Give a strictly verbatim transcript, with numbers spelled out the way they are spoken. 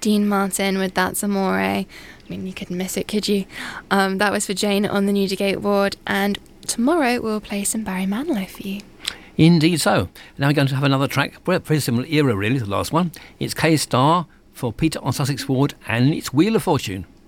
Dean Martin with That's Amore. I mean, you couldn't miss it, could you? Um, that was for Jane on the Newdigate Ward, and tomorrow we'll play some Barry Manilow for you. Indeed so. Now we're going to have another track, very similar era really to the last one. It's K-Star for Peter on Sussex Ward, and it's Wheel of Fortune.